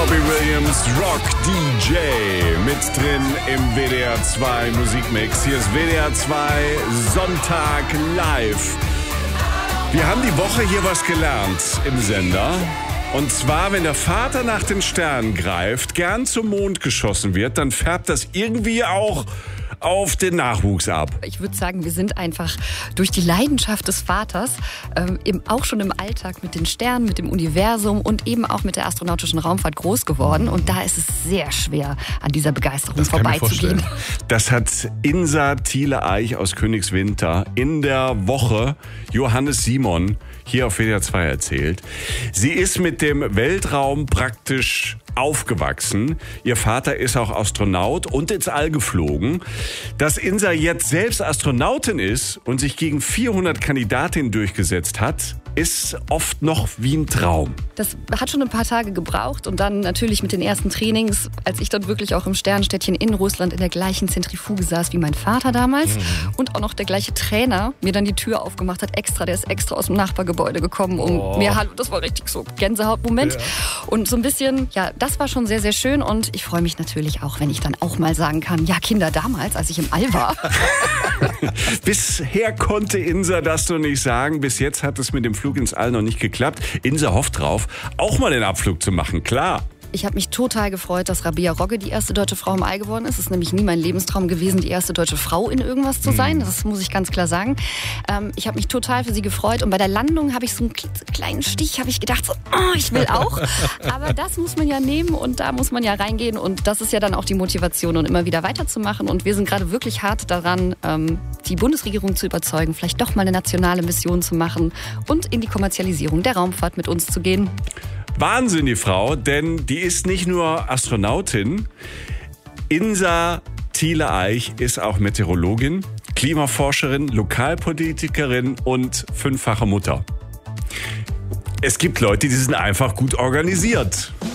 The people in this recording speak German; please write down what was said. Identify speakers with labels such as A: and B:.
A: Robbie Williams, Rock DJ, mit drin im WDR 2 Musikmix. Hier ist WDR 2 Sonntag live. Wir haben die Woche hier was gelernt im Sender. Und zwar, wenn der Vater nach den Sternen greift, gern zum Mond geschossen wird, dann färbt das irgendwie auch auf den Nachwuchs ab.
B: Ich würde sagen, wir sind einfach durch die Leidenschaft des Vaters auch schon im Alltag mit den Sternen, mit dem Universum und eben auch mit der astronautischen Raumfahrt groß geworden. Und da ist es sehr schwer, an dieser Begeisterung vorbeizugehen.
A: Das hat Insa Thiele-Eich aus Königswinter in der Woche Johannes Simon hier auf WDR 2 erzählt. Sie ist mit dem Weltraum praktisch aufgewachsen. Ihr Vater ist auch Astronaut und ins All geflogen. Dass Insa jetzt selbst Astronautin ist und sich gegen 400 Kandidatinnen durchgesetzt hat, ist oft noch wie ein Traum.
B: Das hat schon ein paar Tage gebraucht und dann natürlich mit den ersten Trainings, als ich dann wirklich auch im Sternenstädtchen in Russland in der gleichen Zentrifuge saß wie mein Vater damals und auch noch der gleiche Trainer mir dann die Tür aufgemacht hat, der ist extra aus dem Nachbargebäude gekommen, hallo, das war richtig so Gänsehautmoment. Ja. Und so ein bisschen, das war schon sehr, sehr schön und ich freue mich natürlich auch, wenn ich dann auch mal sagen kann, Kinder, damals, als ich im All war.
A: Bisher konnte Insa das noch nicht sagen, bis jetzt hat es mit dem Flug ins All noch nicht geklappt. Insa hofft drauf, auch mal den Abflug zu machen, klar.
B: Ich habe mich total gefreut, dass Rabea Rogge die erste deutsche Frau im All geworden ist. Es ist nämlich nie mein Lebenstraum gewesen, die erste deutsche Frau in irgendwas zu sein. Das muss ich ganz klar sagen. Ich habe mich total für sie gefreut. Und bei der Landung habe ich so einen kleinen Stich, habe ich gedacht, ich will auch. Aber das muss man ja nehmen und da muss man ja reingehen. Und das ist ja dann auch die Motivation, und immer wieder weiterzumachen. Und wir sind gerade wirklich hart daran, die Bundesregierung zu überzeugen, vielleicht doch mal eine nationale Mission zu machen und in die Kommerzialisierung der Raumfahrt mit uns zu gehen.
A: Wahnsinn, die Frau, denn die ist nicht nur Astronautin. Insa Thiele-Eich ist auch Meteorologin, Klimaforscherin, Lokalpolitikerin und 5-fache Mutter. Es gibt Leute, die sind einfach gut organisiert.